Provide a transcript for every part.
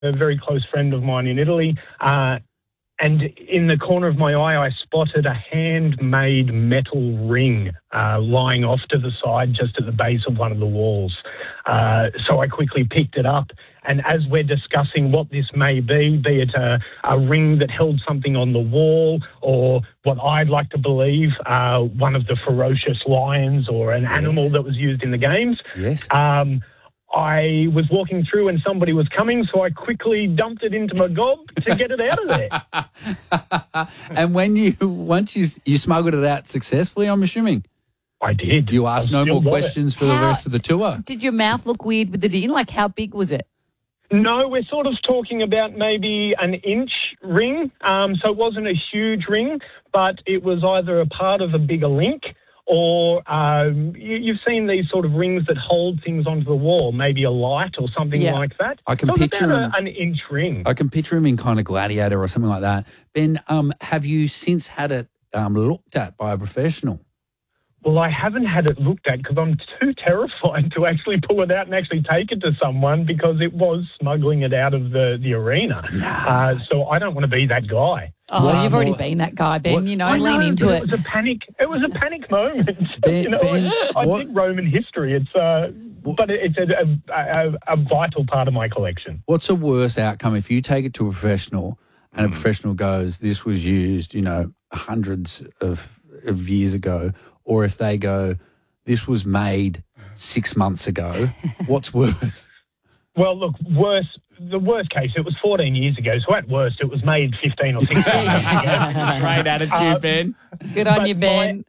a very close friend of mine in Italy. And in the corner of my eye, I spotted a handmade metal ring lying off to the side just at the base of one of the walls. So I quickly picked it up. And as we're discussing what this may be it a ring that held something on the wall or what I'd like to believe one of the ferocious lions or an animal that was used in the games. Yes. I was walking through and somebody was coming, so I quickly dumped it into my gob to get it out of there. And once you smuggled it out successfully, I'm assuming? I did. You asked no more questions for the rest of the tour? Did your mouth look weird with it in? Like, how big was it? No, we're sort of talking about maybe an inch ring. So it wasn't a huge ring, but it was either a part of a bigger link or you've seen these sort of rings that hold things onto the wall, maybe a light or something like that. I can so picture about an inch ring. I can picture him in kind of Gladiator or something like that. Ben, have you since had it looked at by a professional? Well, I haven't had it looked at because I'm too terrified to actually pull it out and actually take it to someone because it was smoggling it out of the arena. So I don't want to be that guy. Oh, you've already been that guy, Ben. Lean into it. It was a panic moment. Ben, I think Roman history. It's but it's a vital part of my collection. What's a worse outcome if you take it to a professional and a professional goes, "This was used, hundreds of years ago," or if they go, "This was made 6 months ago"? What's worse? Well, look, the worst case, it was 14 years ago, so at worst it was made 15 or 16 years ago. Great attitude, Ben. Good on you, Ben.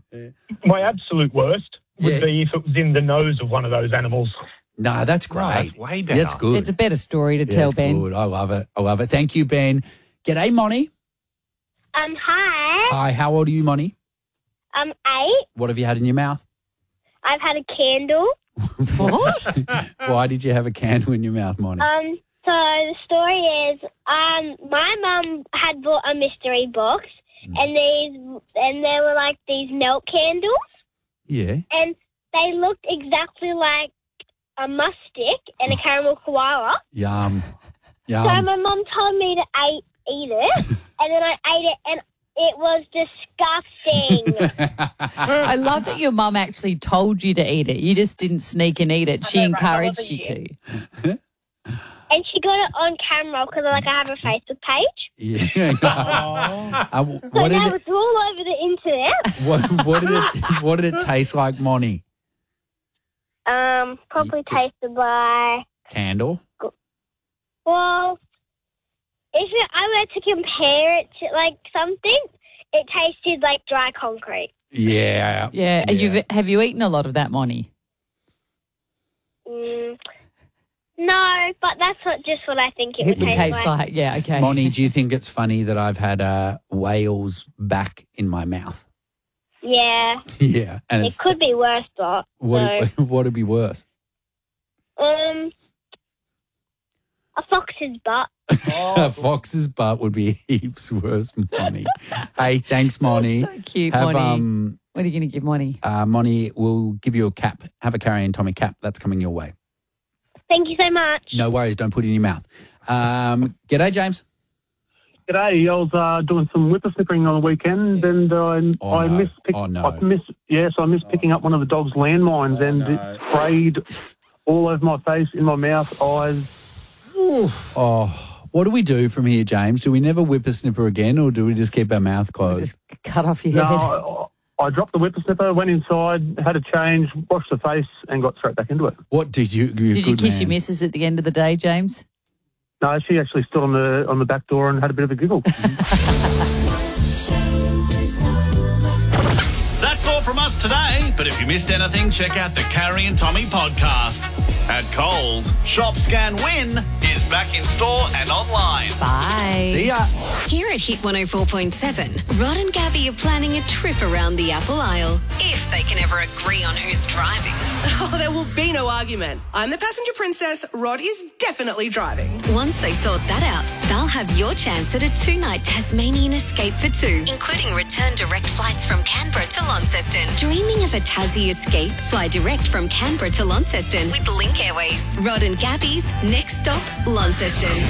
My absolute worst would be if it was in the nose of one of those animals. No, that's great. That's way better. That's good. It's a better story to tell, Ben. Good. I love it. Thank you, Ben. G'day, Moni. Hi. Hi, how old are you, Moni? I'm 8. What have you had in your mouth? I've had a candle. What? Why did you have a candle in your mouth, Moni? So the story is, my mum had bought a mystery box, and there were like these milk candles. Yeah. And they looked exactly like a musk stick and a caramel koala. Yum. So my mum told me to eat it, and then I ate it, and it was disgusting. I love that your mum actually told you to eat it. You just didn't sneak and eat it. She encouraged you to. And she got it on camera because I have a Facebook page. Yeah. So now it's all over the internet. What did it taste like, Moni? Probably tasted like... Candle? Well, if I were to compare it to like something, it tasted like dry concrete. Yeah. Yeah. Have you eaten a lot of that, Moni? No, but that's not just what I think it would taste like. Yeah, okay. Moni, do you think it's funny that I've had a whale's back in my mouth? Yeah. Yeah. And it could be worse, though. What would be worse? A fox's butt. A fox's butt would be heaps worse, Moni. Hey, thanks, Moni. So cute, Moni. What are you going to give Moni? Moni, we'll give you a cap. Have a Carrie and Tommy cap. That's coming your way. Thank you so much. No worries. Don't put it in your mouth. G'day, James. G'day. I was doing some whippersnippering on the weekend, and I missed picking up one of the dog's landmines, it sprayed all over my face, in my mouth, eyes. Oh, what do we do from here, James? Do we never whippersnipper again, or do we just keep our mouth closed? Just cut off your head. No, I dropped the whippersnipper, went inside, had a change, washed the face, and got straight back into it. What did you? Did you kiss your missus at the end of the day, James? No, she actually stood on the back door and had a bit of a giggle. That's all from us today. But if you missed anything, check out the Carrie and Tommy podcast. At Coles, Shop Scan Win is back in store and online. Bye. See ya. Here at Hit 104.7, Rod and Gabby are planning a trip around the Apple Isle, if they can ever agree on who's driving. Oh, there will be no argument. I'm the passenger princess. Rod is definitely driving. Once they sort that out, they'll have your chance at a 2-night Tasmanian escape for 2, including return direct flights from Canberra to Launceston. Dreaming of a Tassie escape? Fly direct from Canberra to Launceston with Link Airways. Rod and Gabby's next stop, Launceston.